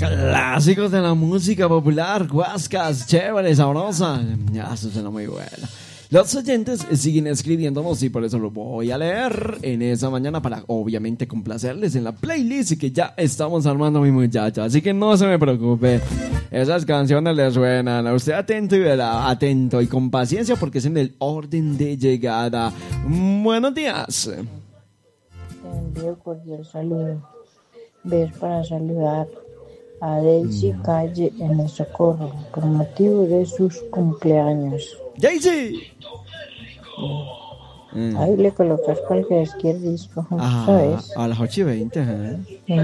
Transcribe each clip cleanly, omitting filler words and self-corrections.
Clásicos de la música popular, guascas, chévere, sabrosa. Ya, eso suena muy bueno. Los oyentes siguen escribiéndonos y por eso lo voy a leer en esa mañana para obviamente complacerles en la playlist que ya estamos armando, mi muchacha. Así que no se me preocupe, esas canciones le suenan. A usted atento y verá, atento y con paciencia porque es en el orden de llegada. Buenos días. Te envío cordial saludo. Ves para saludar a Daisy Calle en el Socorro por motivo de sus cumpleaños. ¡Daisy! Ahí le colocas cualquier disco, ¿sabes? A las 8:20. Y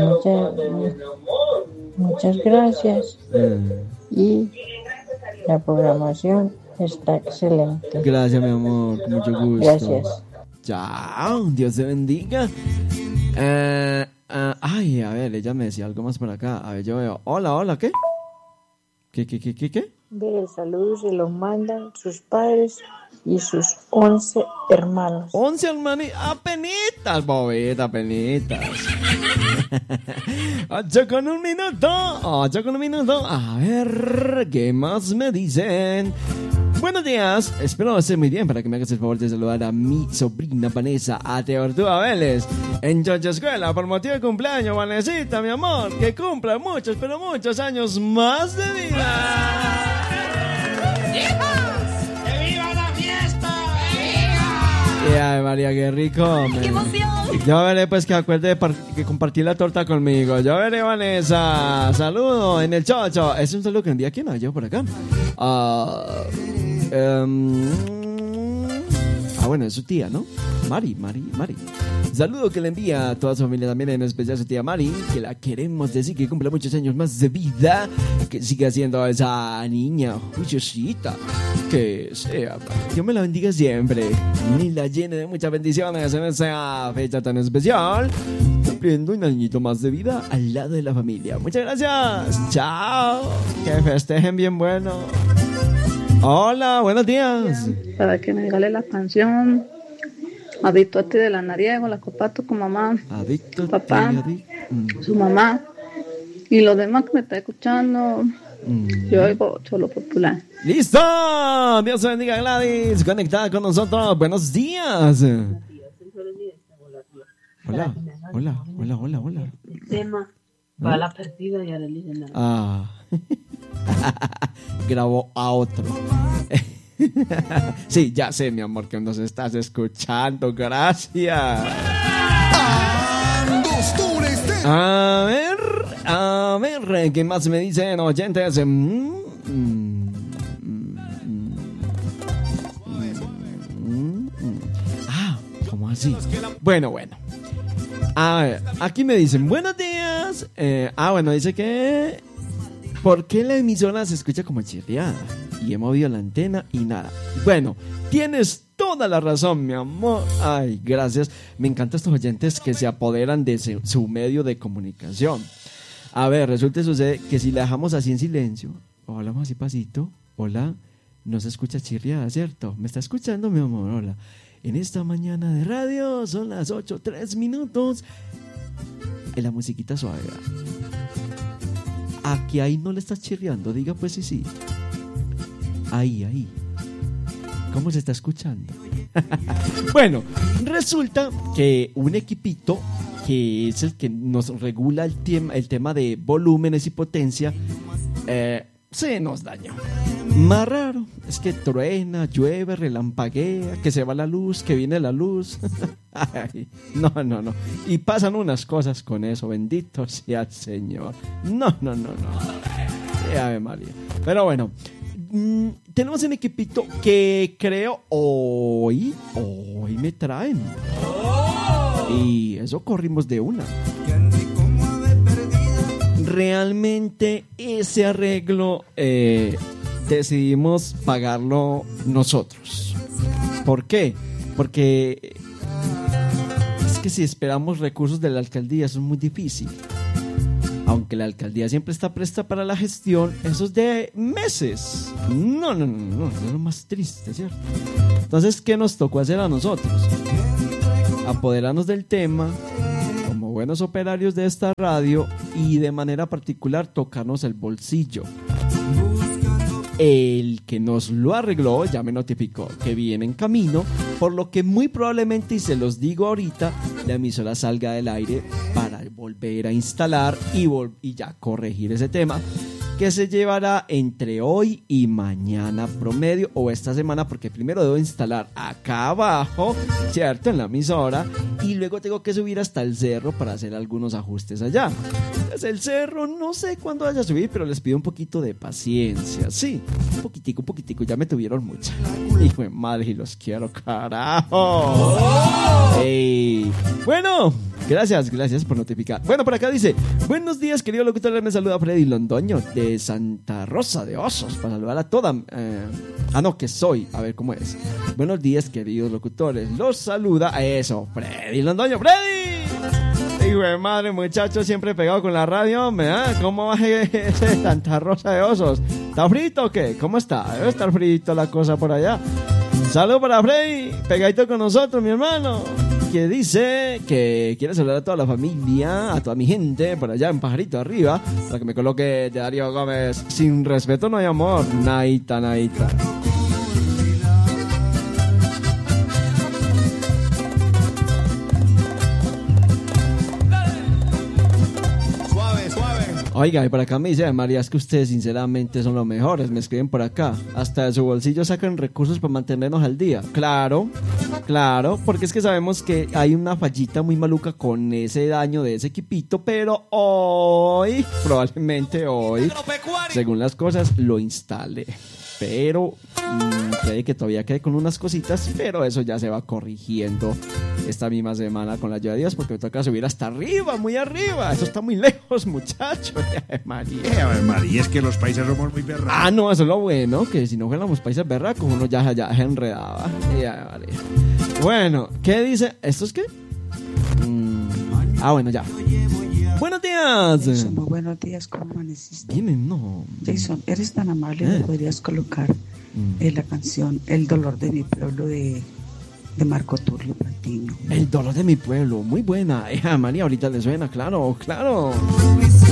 muchas gracias. Y la programación está excelente. Gracias, mi amor, con mucho gusto. Gracias. Chao, Dios te bendiga. Ay, a ver, ella me decía algo más por acá. A ver, yo veo. Hola, ¿qué? ¿Qué? Ve, el saludo se lo mandan sus padres y sus 11 hermanos. 11 hermanos, apenitas, bobita, apenitas. 8:01 minuto. A ver, ¿qué más me dicen? Buenos días, espero esté muy bien para que me hagas el favor de saludar a mi sobrina Vanessa Ateortúa Vélez en Chocha Escuela por motivo de cumpleaños. Vanesita, mi amor, que cumpla muchos, pero muchos años más de vida. ¡Que viva la fiesta! Ay, María, qué rico. ¡Qué emoción! Yo veré, pues, que acuerde que compartir la torta conmigo. Yo veré, Vanessa. Saludo en el Chocho. Es un saludo que envía aquí, no, yo por acá. Bueno, es su tía, ¿no? Mari. Saludo que le envía a toda su familia, también en especial a su tía Mari, que la queremos decir que cumple muchos años más de vida, que siga siendo esa niña juiciosita, que sea, Dios me la bendiga siempre, ni la llene de muchas bendiciones en esa fecha tan especial, cumpliendo un añito más de vida al lado de la familia. Muchas gracias, chao, que festejen bien bueno. Hola, buenos días. Para que me regale la canción Adicto a ti de la Nariego, la comparto con mamá, Adicto papá, a ti. su mamá y los demás que me está escuchando. Yo oigo Cholo Popular. ¡Listo! Dios te bendiga, Gladys, conectada con nosotros. Buenos días. Hola. El tema para la perdida y a la leyenda. Grabó a otro. Sí, ya sé, mi amor, que nos estás escuchando. Gracias. A ver, ¿qué más me dicen, oyentes? ¿Cómo así? Bueno. A ver, aquí me dicen, buenos días. Dice que ¿por qué la emisora se escucha como chirriada? Y he movido la antena y nada. Bueno, tienes toda la razón, mi amor. Ay, gracias. Me encantan estos oyentes que se apoderan de su medio de comunicación. A ver, resulta y sucede que si la dejamos así en silencio, o hablamos así pasito, hola, no se escucha chirriada, ¿cierto? ¿Me está escuchando, mi amor? Hola. En esta mañana de radio son las 8:03. En la musiquita suave. Aquí ahí no le estás chirriando, diga pues sí. Ahí. ¿Cómo se está escuchando? Bueno, resulta que un equipito que es el que nos regula el tema de volúmenes y potencia se nos dañó. Más raro es que truena, llueve, relampaguea, que se va la luz, que viene la luz. Ay, no. Y pasan unas cosas con eso, bendito sea el Señor. No. Ave María. Pero bueno, tenemos un equipito que creo hoy me traen. Y eso corrimos de una. Realmente ese arreglo decidimos pagarlo nosotros. ¿Por qué? Porque es que si esperamos recursos de la alcaldía, eso es muy difícil. Aunque la alcaldía siempre está presta para la gestión, eso es de meses. No, es lo más triste, ¿cierto? Entonces, ¿qué nos tocó hacer a nosotros? Apoderarnos del tema, como buenos operarios de esta radio y de manera particular tocarnos el bolsillo. El que nos lo arregló ya me notificó que viene en camino, por lo que muy probablemente, y se los digo ahorita, la emisora salga del aire para volver a instalar y ya corregir ese tema, que se llevará entre hoy y mañana promedio, o esta semana, porque primero debo instalar acá abajo, ¿cierto? En la emisora, y luego tengo que subir hasta el cerro para hacer algunos ajustes allá. Entonces el cerro no sé cuándo vaya a subir, pero les pido un poquito de paciencia, sí, un poquitico, ya me tuvieron mucha. Hijo de madre, y los quiero, carajo. Hey. Bueno, gracias por notificar. Bueno, por acá dice: buenos días, querido locutor, me saluda Freddy Londoño de Santa Rosa de Osos, para saludar a toda a ver cómo es. Buenos días, queridos locutores, los saluda Freddy Londoño. ¡Freddy! Hijo de madre, muchacho, siempre pegado con la radio, ¿cómo va ese Santa Rosa de Osos? ¿Está frito o qué? ¿Cómo está? Debe estar frito la cosa por allá. Saludos para Freddy, pegadito con nosotros, mi hermano, que dice que quiere saludar a toda la familia, a toda mi gente por allá en Pajarito Arriba, para que me coloque de Darío Gómez: sin respeto no hay amor, naita. Oiga, y por acá me dice María, es que ustedes sinceramente son los mejores, me escriben por acá. Hasta de su bolsillo sacan recursos para mantenernos al día. Claro, porque es que sabemos que hay una fallita muy maluca con ese daño de ese equipito, pero probablemente hoy, según las cosas, lo instale. Pero que todavía quede con unas cositas, pero eso ya se va corrigiendo esta misma semana con la ayuda de Dios, porque me toca subir hasta arriba, muy arriba. Eso está muy lejos, muchachos. María, es que los países somos muy berracos. No, eso es lo bueno, que si no fuéramos países berracos, uno ya se enredaba. Bueno, ¿qué dice? ¿Esto es qué? Bueno, ya. Buenos días. Jason, muy buenos días, ¿cómo amaneciste? Bien, no. Jason, eres tan amable, ¿me podrías colocar la canción El dolor de mi pueblo de Marco Tulio Patiño? El dolor de mi pueblo, muy buena. María, ahorita le suena, claro.